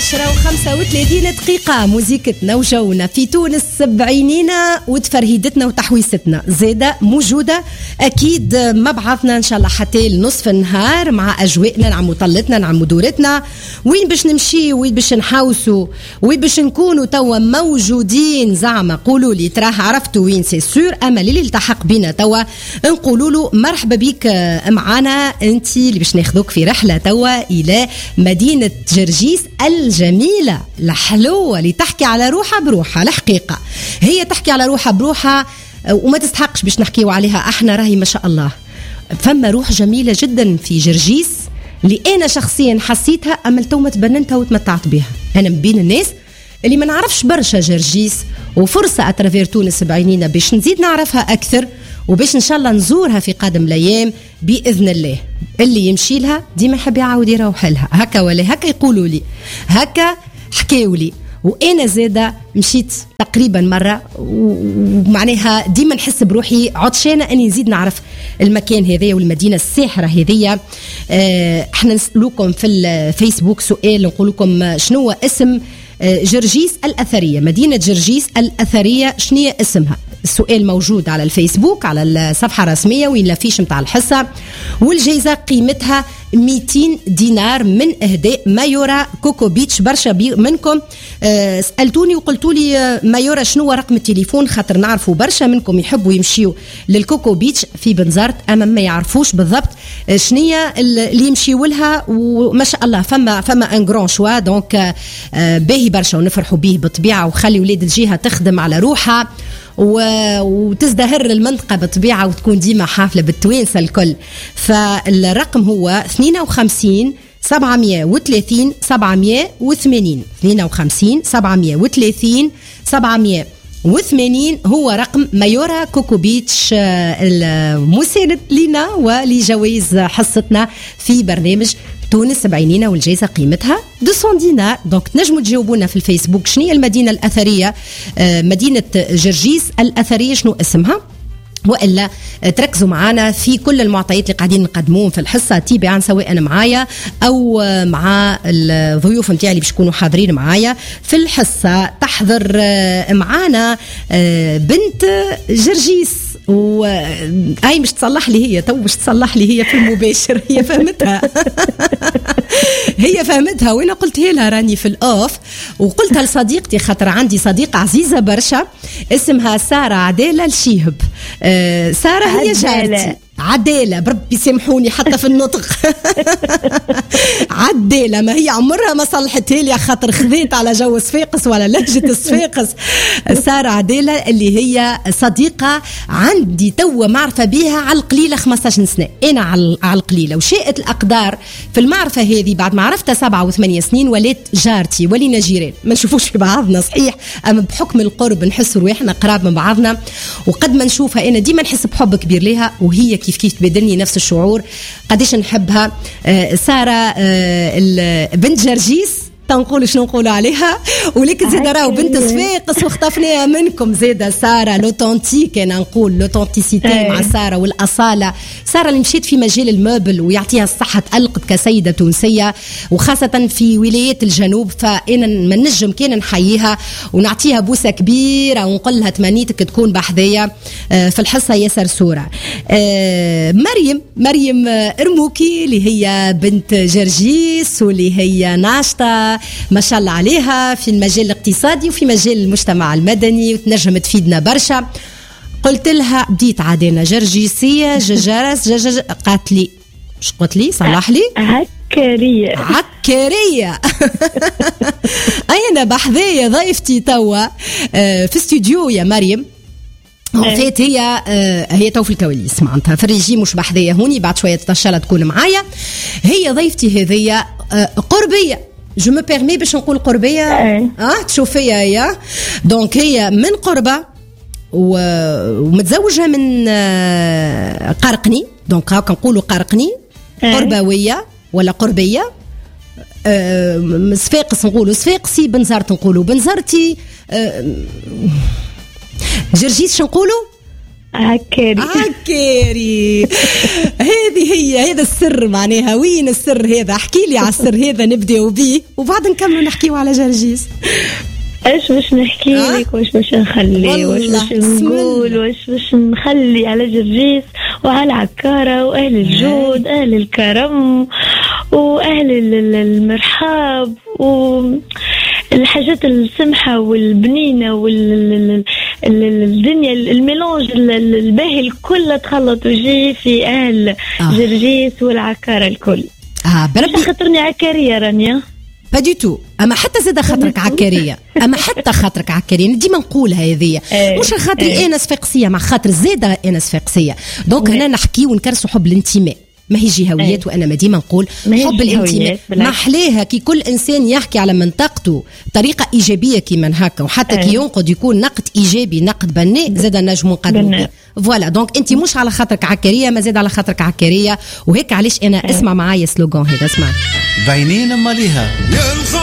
10:35 موزيكتنا وجونا في تونس سبعينينا وتفرهيدتنا وتحويستنا زادة موجودة أكيد ما بعضنا إن شاء الله حتى لنصف النهار مع أجوائنا نعم طلتنا نعم دورتنا وين باش نمشي وين باش نحاوسوا وين باش نكونوا توا موجودين زعما قولوا لي تراه عرفتوا وين سي سور أما اللي التحق بينا توا نقولوا له مرحبا بك معنا أنت اللي باش ناخذوك في رحلة توا إلى مدينة جرجيس الجميلة الحلوة اللي تحكي على روحها بروحها. الحقيقة هي تحكي على روحها بروحها وما تستحقش باش نحكيوا عليها احنا راهي ما شاء الله فما روح جميلة جدا في جرجيس اللي انا شخصيا حسيتها اما التوم تبننتها وتمتعت بها. انا من بين الناس اللي ما نعرفش برشا جرجيس وفرصة اترافير تونس بعينينا باش نزيد نعرفها اكثر وباش ان شاء الله نزورها في قادم الايام باذن الله. اللي يمشي لها ديما يحب يعاود يروح لها هكا ولا هكا يقولوا لي هكا حكاوا لي وانا زاده مشيت تقريبا مره ومعناها ديما نحس بروحي عطشانه اني نزيد نعرف المكان هذا والمدينه الساحره هذيا. احنا نسالوكم في الفيسبوك سؤال نقول لكم شنو اسم جرجيس الأثرية مدينة جرجيس الأثرية شنو اسمها؟ السؤال موجود على الفيسبوك على الصفحة الرسمية وين لافيش متاع الحصة والجائزة قيمتها 200 دينار من إهداء مايورا كوكو بيتش. برشا منكم سألتوني وقلتوا لي مايورا شنو رقم التليفون خاطر نعرفوا برشا منكم يحبوا يمشيوا للكوكو بيتش في بنزرت أما ما يعرفوش بالضبط شنية اللي يمشيوا لها وما شاء الله فما ان غران شوا دونك باهي برشا ونفرحوا به بالطبيعة وخلي ولاد الجهة تخدم على روحها وتزدهر المنطقة بالطبيعة وتكون ديما حافلة بالتوانسة الكل. فالرقم هو 52 730 780 52 730 780 هو رقم مايورا كوكو بيتش المساند لنا ولجوائز حصتنا في برنامج تونس بعينينا والجائزة قيمتها 200 دينار. دونك تنجموا تجاوبونا في الفيسبوك شنو المدينة الأثرية مدينة جرجيس الأثرية شنو اسمها وإلا تركزوا معنا في كل المعطيات اللي قاعدين نقدموهم في الحصة تبعا سواء أنا معايا أو مع الضيوف متاعي اللي باش يكونوا حاضرين معايا في الحصة. تحضر معانا بنت جرجيس وهاي مش تصلح لي هي تو مش تصلح لي هي في المباشر هي فهمتها هي فهمتها وانا قلتها لها راني في الأوف وقلتها لصديقتي خاطر عندي صديقة عزيزة برشا اسمها سارة عدالة الشيهب. سارة هي جارتي عدالة بربي سامحوني حتى في النطق عدالة ما هي عمرها ما صلحتها لي خاطر خذيت على جو صفاقس ولا لهجة الصفاقس. سارة عدالة اللي هي صديقة عندي توا معرفة بيها على القليلة 15 سنة أنا على القليلة وشاءت الأقدار في المعرفة هذه بعد ما عرفتها 7 و8 سنين ولات جارتي ولينا جيران ما نشوفوش في بعضنا صحيح أما بحكم القرب نحس روحنا قراب من بعضنا وقد ما نشوفها أنا ديما نحس بحب كبير لها وهي كيف تبادلني نفس الشعور قديش نحبها. سارة بنت جرجيس تنقول شنو نقولوا عليها ولكن زيدا راهو بنت صفاقس واختفناها منكم زيدا سارة لوتونتيك انا نقول لوتونتيسيتي مع سارة والأصالة. سارة اللي مشيت في مجال الموبل ويعطيها الصحة تألقت كسيدة تونسية وخاصة في ولايات الجنوب فأنا ما نجم كان نحييها ونعطيها بوسة كبيرة ونقول لها تمنيتك تكون بحذايا في الحصة ياسر سورة. مريم إرموكي اللي هي بنت جرجيس واللي هي ناشطة ما شاء الله عليها في المجال الاقتصادي وفي مجال المجتمع المدني وتنجم تفيدنا برشا. قلت لها بديت عادنا جرجيسية جرجرس قالت لي مش قلت لي صلح لي عكرية أنا بحذايا ضيفتي توا في استوديو يا مريم وفات هي تو في الكواليس معناتها في الريجيم مش بحذايا هوني بعد شوية تشالة تكون معايا. هي ضيفتي هذيا قربية جو مو بيرمي باش نقول قربيه تشوفيها هي دونك هي من قربه ومتزوجه من قرقني دونك هاكا نقولوا قرقني قربويه ولا قربيه صفاقس نقولوا صفاقسي بنزرت نقولوا بنزرتي جرجيس شنقولوا عكاري. هذا السر معناها. وين السر هذا؟ احكي لي على السر هذا نبداو بيه وبعد نكملوا نحكيو على جرجيس. ايش باش نحكي لك واش باش نخلي واش باش نقول واش باش نخلي على جرجيس وعلى عكارة واهل الجود اهل الكرم واهل المرحب والحاجات السمحة والبنينة والدنيا الميلانج الباهي الكل تخلط وجي في اهل جرجيس والعكارة الكل. بربي خاطرني عكارية رانيا با دي تو. اما حتى زاد خاطرك عكاريه. اما حتى خاطرك عكاريه ديما نقولها هذه مش خاطري انا صفاقسيه مع خاطر زاده انا صفاقسيه. دونك هنا نحكي ونكرسوا حب الانتماء ماهيش هويات. وانا ما ديما نقول حب الانتماء ما احلاها كي كل انسان يحكي على منطقته بطريقه ايجابيه كيما هكا وحتى كي ينقد يكون نقد ايجابي نقد بناء زاد نجم نقدموا فوالا. دونك انت مش على خاطرك عكاريه ما زاد على خاطرك عكاريه وهيك علاش انا اسمع معايا سلوغان هذا. اسمع بعينين ماليها